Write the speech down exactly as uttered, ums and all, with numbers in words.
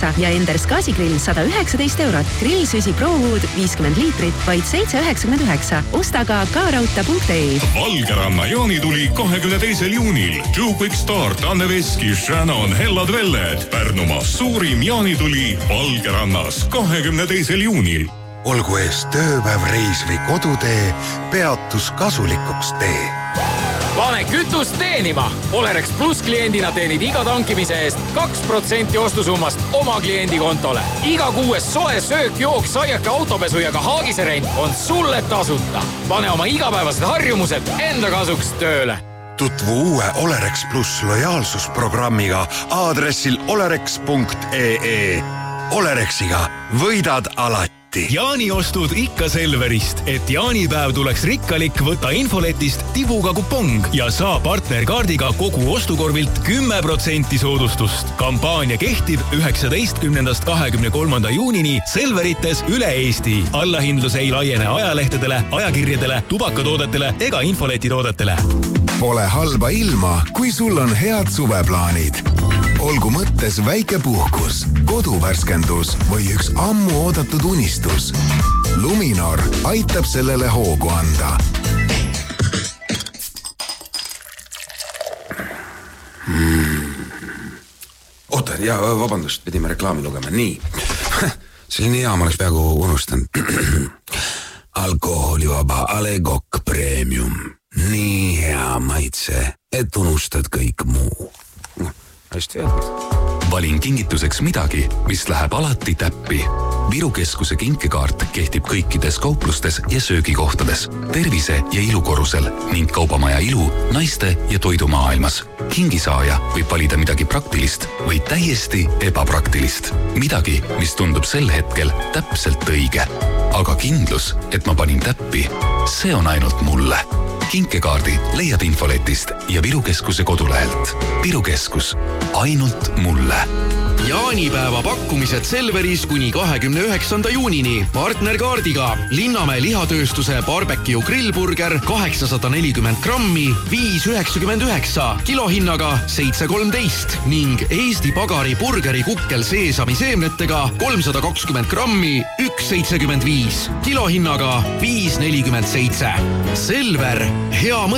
üheksa ja Enders gaasigrill sada üheksateist eurot. Grillsüsi ProWood viiskümmend liitrit, vaid seitse üheksakümmend üheksa. Osta ka kaarauta punkt ee. Valgeranna jaanituli kahekümne teisel juunil. Joe Quick Start, Anne Veski, Shannon, Hellad Velled. Pärnumaa suurim jaanituli Valgerannas kahekümne teisel juunil. Olgu ees tööpäev, reis või kodutee, peatus kasulikuks tee. Pane kütust teenima! Olerex Plus kliendina teenid iga tankimise eest kaks protsenti ostusummast oma kliendi kontole. Iga kuues soe söök, jook, saiake, autopesu ja ka haagiserent on sulle tasuta. Pane oma igapäevased harjumused enda kasuks tööle. Tutvu uue Olerex Plus lojaalsusprogrammiga aadressil olerex punkt ee. Olerexiga võidad alati. Jaaniostud ikka Selverist, et jaanipäev tuleks rikkalik, võta infoletist tibuga kupong ja saa partnerkaardiga kogu ostukorvilt kümme protsenti soodustust. Kampaania kehtib üheksateistkümnendast kahekümne kolmanda juunini Selverites üle Eesti. Allahindlus ei laiene ajalehtedele, ajakirjadele, tubakatoodetele ega infoletitoodetele. Pole halba ilma, kui sul on head suveplaanid. Olgu mõttes väike puhkus, koduvärskendus või üks ammu oodatud unistus. Luminor aitab sellele hoogu anda. Hmm. Oota, ja vabandust, pidime reklaami lugema. Nii, selline hea, ma oleks peaaegu unustanud. Alkoholivaba Alegok Premium. Nii hea maitse, et unustad kõik muu. Hästi head. Valin kingituseks midagi, mis läheb alati täppi. Viru Keskuse kinkekaart kehtib kõikides kauplustes ja söögikohtades, tervise ja ilukorrusel ning kaubamaja ilu, naiste ja toidumaailmas. Kingisaaja võib valida midagi praktilist või täiesti ebapraktilist. Midagi, mis tundub sel hetkel täpselt õige. Aga kindlus, et ma panin täppi, see on ainult mulle. Kinkekaardi leiad infoletist ja Viru Keskuse kodulehelt. Viru Keskus. Ainult mulle. Jaanipäeva pakkumised Selveris kuni kahekümne üheksanda juunini. Partnerkaardiga Linnamäe lihatööstuse barbecue grillburger kaheksasada nelikümmend grammi, viis üheksakümmend üheksa, kilohinnaga seitse kolmteist ning Eesti Pagari burgeri kukkel seesami seemnetega kolmsada kakskümmend grammi, üks seitsekümmend viis, kilohinnaga viis nelikümmend seitse. Selver, hea mõte.